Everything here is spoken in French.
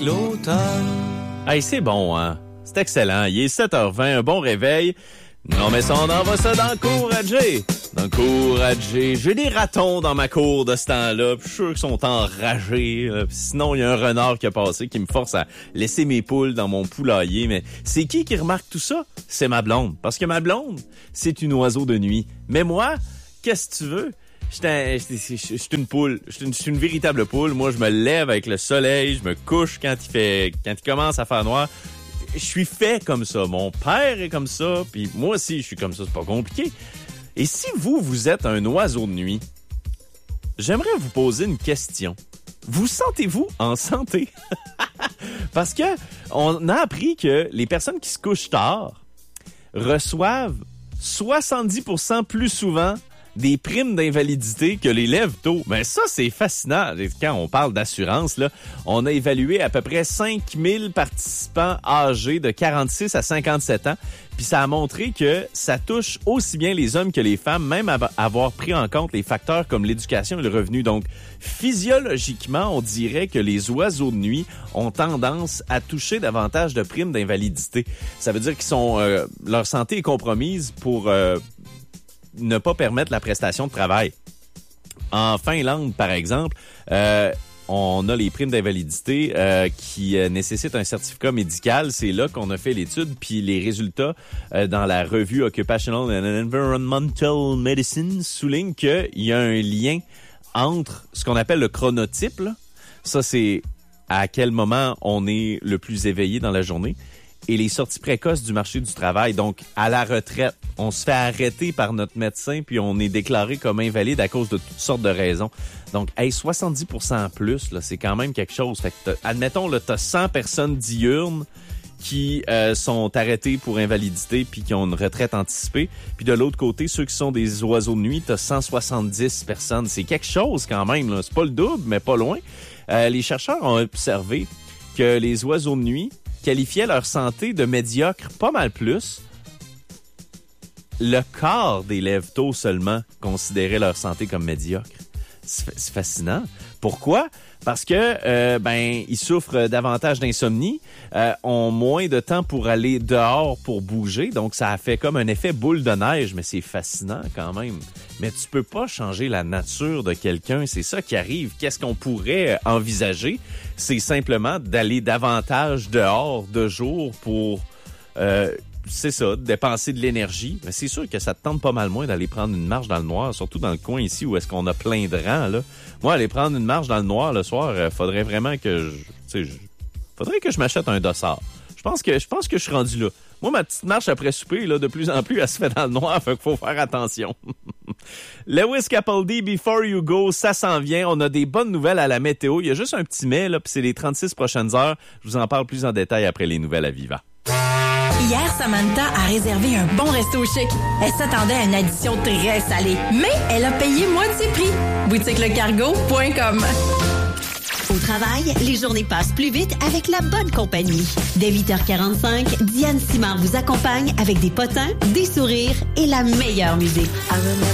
L'automne. Hey, c'est bon, hein? C'est excellent. Il est 7h20, un bon réveil. Non, mais ça, on envoie ça dans le cours à Jay. Dans le cours à Jay. J'ai des ratons dans ma cour de ce temps-là. Je suis sûr qu'ils sont enragés. Sinon, il y a un renard qui a passé qui me force à laisser mes poules dans mon poulailler. Mais c'est qui remarque tout ça? C'est ma blonde. Parce que ma blonde, c'est une oiseau de nuit. Mais moi, qu'est-ce que tu veux? Je suis une poule. Je suis une véritable poule. Moi, je me lève avec le soleil. Je me couche quand il commence à faire noir. Je suis fait comme ça. Mon père est comme ça. Puis moi aussi, je suis comme ça. C'est pas compliqué. Et si vous êtes un oiseau de nuit, j'aimerais vous poser une question. Vous sentez-vous en santé? Parce que on a appris que les personnes qui se couchent tard reçoivent 70% plus souvent des primes d'invalidité que les lève tôt. Ben ça, c'est fascinant. Quand on parle d'assurance, là, on a évalué à peu près 5000 participants âgés de 46 à 57 ans. Puis ça a montré que ça touche aussi bien les hommes que les femmes, même avoir pris en compte les facteurs comme l'éducation et le revenu. Donc, physiologiquement, on dirait que les oiseaux de nuit ont tendance à toucher davantage de primes d'invalidité. Ça veut dire qu'ils sont leur santé est compromise pour ne pas permettre la prestation de travail. En Finlande, par exemple, on a les primes d'invalidité qui nécessitent un certificat médical. C'est là qu'on a fait l'étude, puis les résultats dans la revue Occupational and Environmental Medicine soulignent qu'il y a un lien entre ce qu'on appelle le chronotype, là. Ça, c'est à quel moment on est le plus éveillé dans la journée, et les sorties précoces du marché du travail. Donc, à la retraite, on se fait arrêter par notre médecin puis on est déclaré comme invalide à cause de toutes sortes de raisons. Donc, 70% en plus, là, c'est quand même quelque chose. Fait que admettons, là, t'as 100 personnes diurnes qui sont arrêtées pour invalidité puis qui ont une retraite anticipée. Puis de l'autre côté, ceux qui sont des oiseaux de nuit, t'as 170 personnes. C'est quelque chose quand même, là. C'est pas le double, mais pas loin. Les chercheurs ont observé que les oiseaux de nuit qualifiaient leur santé de médiocre pas mal plus. Le quart des lève-tôt seulement considérait leur santé comme médiocre. C'est fascinant. Pourquoi? Parce que ils souffrent davantage d'insomnie, ont moins de temps pour aller dehors pour bouger, donc ça a fait comme un effet boule de neige, mais c'est fascinant quand même. Mais tu peux pas changer la nature de quelqu'un, c'est ça qui arrive. Qu'est-ce qu'on pourrait envisager? C'est simplement d'aller davantage dehors de jour pour c'est ça, dépenser de l'énergie. Mais c'est sûr que ça te tente pas mal moins d'aller prendre une marche dans le noir, surtout dans le coin ici où est-ce qu'on a plein de rangs, là. Moi, aller prendre une marche dans le noir le soir, faudrait vraiment que faudrait que je m'achète un dossard. Je pense que je suis rendu là. Moi, ma petite marche après souper, là, de plus en plus, elle se fait dans le noir, fait qu'il faut faire attention. Lewis Capaldi, Before You Go, ça s'en vient. On a des bonnes nouvelles à la météo. Il y a juste un petit mais, là, puis c'est les 36 prochaines heures. Je vous en parle plus en détail après les nouvelles à Viva. Hier, Samantha a réservé un bon resto chic. Elle s'attendait à une addition très salée, mais elle a payé moitié prix. BoutiqueLeCargo.com. Au travail, les journées passent plus vite avec la bonne compagnie. Dès 8h45, Diane Simard vous accompagne avec des potins, des sourires et la meilleure musique.